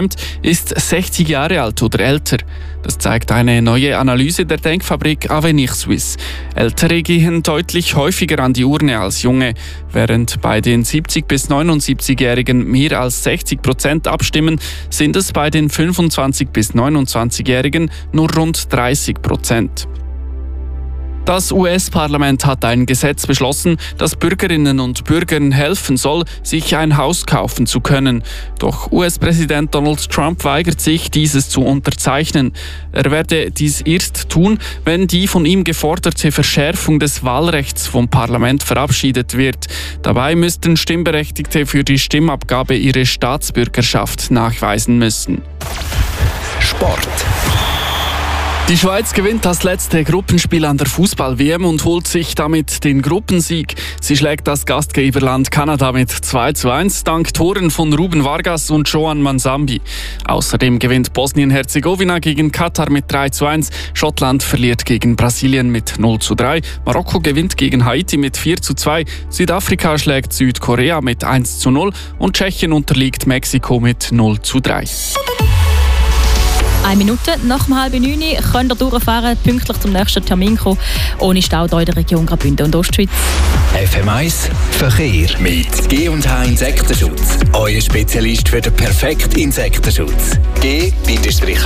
ist 60 Jahre alt oder älter. Das zeigt eine neue Analyse der Denkfabrik Avenir Suisse. Ältere gehen deutlich häufiger an die Urne als Junge. Während bei den 70- bis 79-Jährigen mehr als 60% abstimmen, sind es bei den 25- bis 29-Jährigen nur rund 30%. Das US-Parlament hat ein Gesetz beschlossen, das Bürgerinnen und Bürgern helfen soll, sich ein Haus kaufen zu können. Doch US-Präsident Donald Trump weigert sich, dieses zu unterzeichnen. Er werde dies erst tun, wenn die von ihm geforderte Verschärfung des Wahlrechts vom Parlament verabschiedet wird. Dabei müssten Stimmberechtigte für die Stimmabgabe ihre Staatsbürgerschaft nachweisen müssen. Sport. Die Schweiz gewinnt das letzte Gruppenspiel an der Fußball-WM und holt sich damit den Gruppensieg. Sie schlägt das Gastgeberland Kanada mit 2:1 dank Toren von Ruben Vargas und Joan Manzambi. Außerdem gewinnt Bosnien-Herzegowina gegen Katar mit 3:1, Schottland verliert gegen Brasilien mit 0:3, Marokko gewinnt gegen Haiti mit 4:2, Südafrika schlägt Südkorea mit 1:0 und Tschechien unterliegt Mexiko mit 0:3. 1 Minute nach 8:30 könnt ihr durchfahren, pünktlich zum nächsten Termin kommen, ohne Stau hier in der Region Graubünden und Ostschweiz. FM1 Verkehr mit G&H Insektenschutz. Euer Spezialist für den perfekten Insektenschutz. G-H.ch.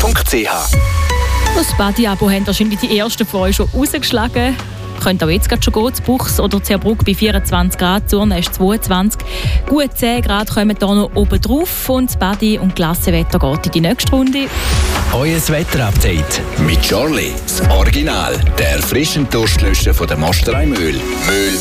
Das Badi-Abo haben wahrscheinlich die ersten von euch schon rausgeschlagen. Könnt auch jetzt schon gehen, zu Buchs oder Zerbrugg bei 24 Grad, Zurne ist 22. Gut 10 Grad kommen hier noch oben drauf und das Badi- und Glassewetter geht in die nächste Runde. Euer Wetterupdate mit Charlie, das Original, der frischen Durstlöscher von der Mosterei Mühl.